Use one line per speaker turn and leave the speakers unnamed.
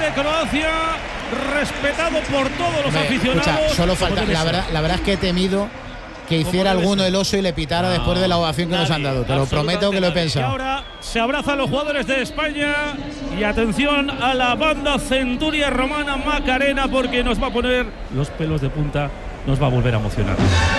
de Croacia, respetado por todos los aficionados.
Escucha, solo falta, la verdad es que he temido que hiciera alguno el oso y le pitara después de la ovación que nos han dado. Te lo prometo que lo he pensado.
Y ahora se abrazan los jugadores de España y atención a la banda Centuria Romana Macarena, porque nos va a poner los pelos de punta, nos va a volver a emocionar.